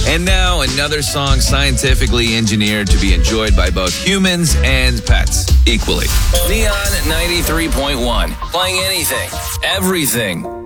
And now another song scientifically engineered to be enjoyed by both humans and pets equally. Neon 93.1. Playing anything, everything.